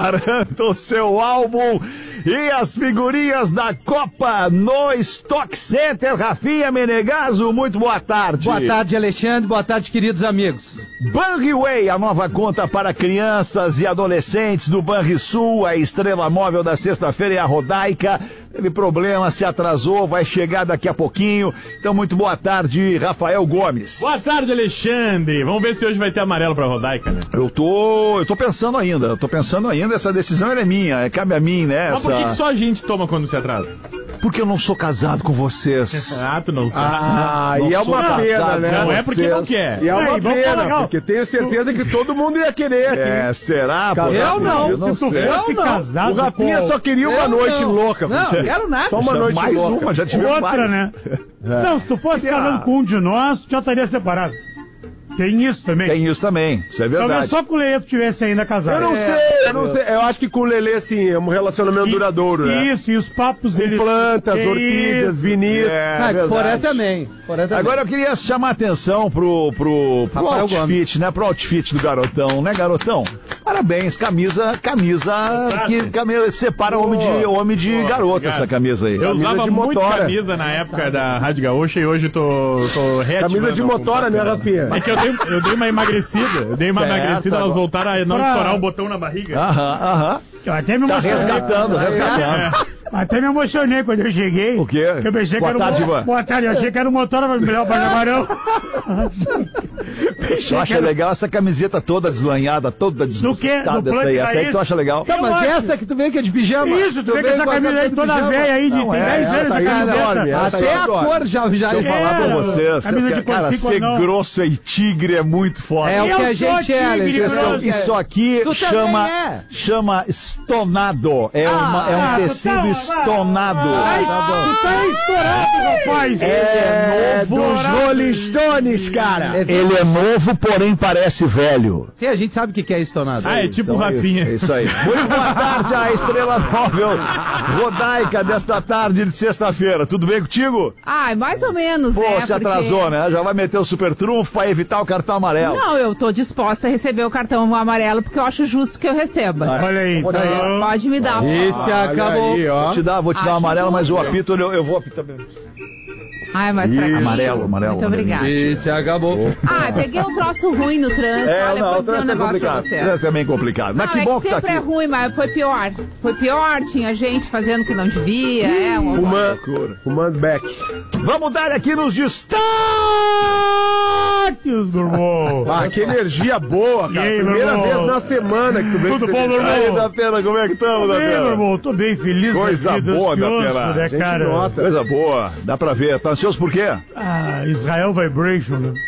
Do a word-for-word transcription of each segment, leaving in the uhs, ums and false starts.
preparando o seu álbum e as figurinhas da Copa no Stock Center. Rafinha Menegaso, muito boa tarde. Boa tarde, Alexandre. Boa tarde, queridos amigos. Banriway, a nova conta para crianças e adolescentes do Banrisul, a estrela móvel da sexta-feira é a Rodaica. Teve problema, se atrasou, vai chegar daqui a pouquinho. Então, muito boa tarde, Rafael Gomes. Boa tarde, Alexandre. Vamos ver se hoje vai ter amarelo pra Rodaica, né? Eu tô, eu tô pensando ainda, eu tô pensando ainda, essa decisão ela é minha, cabe a mim, né? Mas essa... por que, que só a gente toma quando se atrasa? Porque eu não sou casado com vocês. Ah, tu não sabe. Ah, Não e é sou uma casado pena, com né? Não é porque não quer. E é uma Aí, vamos falar, pena, não. porque tenho certeza que todo mundo ia querer aqui. É, será? Pô? Eu não. Eu não Se tu sei. fosse Eu não. casado O Rafinha com só queria uma Eu noite não. louca. Não, você. quero nada. Só uma Já noite mais louca. uma, já tivemos outra, várias. né? Não, se tu fosse casado com um de nós, tu já estaria separado. Tem isso também. Tem isso também, isso é Talvez verdade. só com o Leito tivesse ainda casado. Eu não É. sei, eu não sei. Eu acho que com o Lelê, sim, é um relacionamento E- duradouro, né? Isso, e os papos Com eles... plantas, Que orquídeas, isso. vinis. É, Ah, verdade. Poré também. Poré também. Agora eu queria chamar a atenção pro, pro, pro Rafael outfit, né? Pro outfit do garotão, né, garotão? Parabéns, camisa, camisa que camisa, separa homem de, homem de garota, obrigado. essa camisa aí. Eu Camisa usava de muito motora. camisa na época da Rádio Gaúcha e hoje tô, tô reativando. Camisa de motora, né, Rafinha? É que eu dei, eu dei uma emagrecida. Eu dei uma Certo, emagrecida, elas agora. voltaram a não Pra- estourar o botão na barriga. Aham, aham. Eu até me Tá emocionei. resgatando, resgatando. Até me emocionei quando eu cheguei. O quê? Eu pensei Boa que era tarde, um... Ivan. Boa tarde, eu achei que era um motor para melhor para camarão. Tu acha legal essa camiseta toda deslanhada, toda quê? desbustada, Do essa aí? plano Essa aí que tu raiz? acha legal? Tá, mas Eu essa acho. que tu veio que é de pijama? Isso, tu vê que veio essa com a camisa aí de toda pijama. velha aí, de Não, tem é, dez anos essa essa aí camiseta. dorme, essa Até aí a adoro. cor já, já Deixa eu falar pra É, vocês, camisa de cara, corsico, ser não. grosso e tigre é muito foda. É o Eu que a sou gente é, Alex. tigre, Isso- grosso. Isso aqui Tu também chama, é. chama estonado. É, uma, é um Ah, tu tecido tá- estonado. Ai, tu tá estourado, rapaz. É novo. dos Rolling Stones, cara. É- Ele é novo, porém parece velho. Sim, a gente sabe o que que é estonado. Ah, é tipo o Então é Rafinha. isso, é isso aí. Muito boa tarde, a estrela móvel Rodaica desta tarde de sexta-feira. Tudo bem contigo? Ai, mais ou menos, Pô, né? se porque- atrasou, né? Já vai meter o super trunfo pra evitar o cartão amarelo. Não, eu tô disposta a receber o cartão amarelo porque eu acho justo que eu receba. Olha aí. Olha aí. então. Pode me dar. Esse Olha acabou. aí, ó. Vou te dar, vou te dar o Acho amarelo, mas o justo. apito eu, eu vou apitar. Ai, mais pra cá. Amarelo, amarelo. Muito obrigada. Esse acabou. Ai, peguei um troço ruim no trânsito. É, Olha, não, vou o dizer um trânsito é negócio pra complicado. O você. trânsito é bem complicado. Mas Não, que é bom que que tá sempre é aqui. ruim, mas foi pior. Foi pior, tinha gente fazendo o que não devia. É, um... Fumando, fumando back. Vamos dar aqui nos destaques. Deus, meu irmão. Ah, que energia boa, E cara. aí, meu Primeira irmão? vez na semana que tu veio Tudo com bom, esse- meu irmão? Aí, da pena, como é que estamos, Tô da bem, meu pena? irmão. Tô bem feliz. Coisa da vida, boa, da ansioso, pena. né, Gente cara? nota. Coisa boa, dá pra ver. Tá ansioso por quê? Ah, Israel Vibration, né?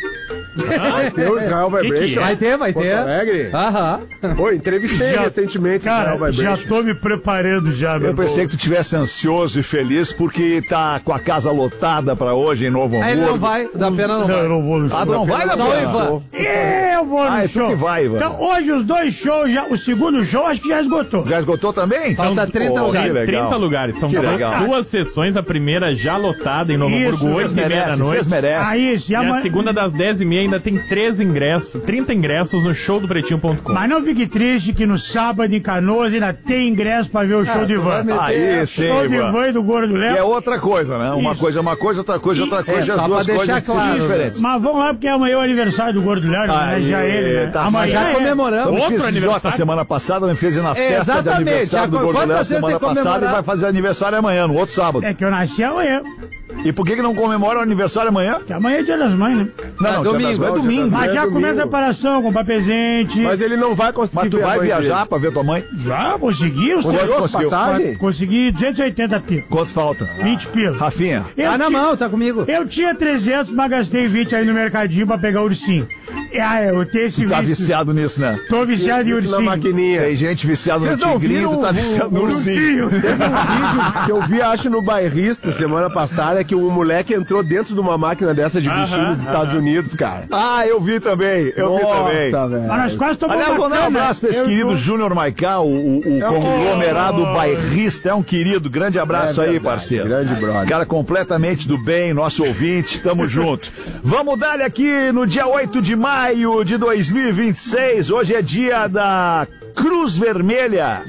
Tem o Israel que Vibration. é? Vai ter, vai Porto ter. Alegre? Aham. Oi, entrevistei Já- recentemente o Cara, Israel já Vibration. tô me preparando já, meu Eu pensei irmão. que tu tivesse ansioso e feliz porque tá com a casa lotada pra hoje em Novo Aí ele Hamburgo. não vai, da pena não Não, eu vai. não vou no show. Ah, tu não vai, da Só o pena? Ivan. Eu vou no Ah, é tu show. que vai, Ivan. Então, hoje os dois shows, já, o segundo show acho que já esgotou. Já esgotou também? Falta trinta Pô, lugares. que legal. trinta lugares. São Que duas- legal. duas sessões, a primeira já lotada em Novo Isso, Hamburgo, Vocês oito e meia da merecem, vocês noite. merecem. Aí, isso, e E a amanhã... segunda das dez e meia ainda tem três ingressos, trinta ingressos no show do pretinho ponto com. Mas não fique triste que no sábado em Canoas ainda tem ingresso pra ver o show de Ivan. Aí sim, Show de Ivan. Ivan e do Gordo E é Léo. outra coisa, né? Uma Isso. coisa é uma coisa, outra coisa é outra coisa. É, as só duas pra deixar coisas são claro, diferentes. Mas vamos lá, porque amanhã é o aniversário do Gordo Léo, né? Aí, Já ele, né? tá Amanhã Já é. comemoramos. Então, Outro fiz idiota aniversário? semana passada, me fez ir na É, festa de exatamente. aniversário do Já- Gordo quantas Léo vezes tem semana que passada e comemorar? vai fazer aniversário amanhã, no outro sábado. É que eu nasci amanhã. E por que que não comemora o aniversário amanhã? Que amanhã é dia das mães, né? Não, É não, domingo, Dia das Mães é é dia domingo. das Mas é já domingo. começa a preparação, comprar presente. Mas ele não vai conseguir Mas tu ver a vai mãe viajar dele. pra ver tua mãe? Já consegui os Quanto Comprou as conseguiu? passagens? Consegui duzentos e oitenta pila. Quanto falta? vinte pila. Rafinha. Eu Tá na ti- mão, tá comigo. Eu tinha trezentos, mas gastei vinte aí no mercadinho pra pegar ursinho. Ah, eu tenho esse Tá vício. viciado nisso, né? Tô viciado em Isso na ursinho. maquininha. Tem gente viciada no Vocês não tigrinho, tu viram tá o- viciado no o ursinho. Ursinho. Teve um vídeo que eu vi, acho, no Bairrista semana passada, que um moleque entrou dentro de uma máquina dessa de bichinho Aham, nos Estados Unidos, cara. Ah, eu vi também, eu vi também. Nossa, velho. Mas nós quase tomamos Aliás, vou dar um bacana. abraço pra esse Eu querido tô- Júnior Maical, o, o, o conglomerado bairrista. É um querido. Grande abraço É aí, verdade, parceiro. grande brother. Cara completamente do bem, nosso ouvinte. Tamo junto. Vamos dar aqui no dia oito de maio de dois mil e vinte e seis. Hoje é dia da Cruz Vermelha.